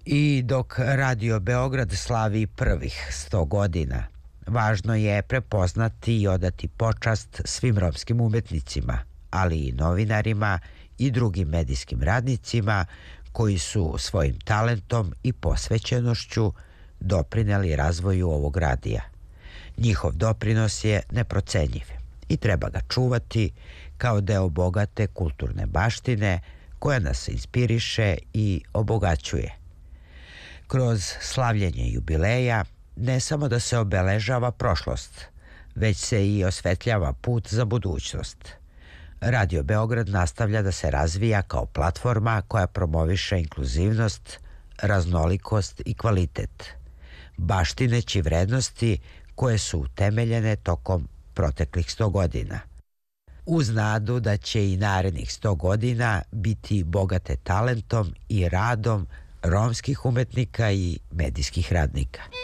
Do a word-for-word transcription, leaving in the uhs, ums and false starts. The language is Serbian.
I dok Radio Beograd slavi prvih sto godina, važno je prepoznati i odati počast svim romskim umetnicima, ali i novinarima i drugim medijskim radnicima koji su svojim talentom i posvećenošću doprineli razvoju ovog radija. Njihov doprinos je neprocenjiv i treba ga čuvati kao deo bogate kulturne baštine koja nas inspiriše i obogaćuje. Kroz slavljenje jubileja ne samo da se obeležava prošlost, već se i osvetljava put za budućnost. Radio Beograd nastavlja da se razvija kao platforma koja promoviše inkluzivnost, raznolikost i kvalitet, baštineći vrednosti koje su utemeljene tokom proteklih sto godina. Uz nadu da će i narednih sto godina biti bogate talentom i radom romskih umetnika i medijskih radnika.